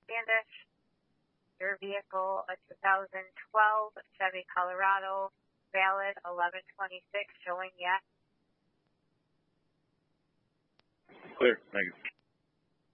Standish. Your vehicle, a 2012 Chevy Colorado, valid 11/26, showing yes. Clear. Thank you.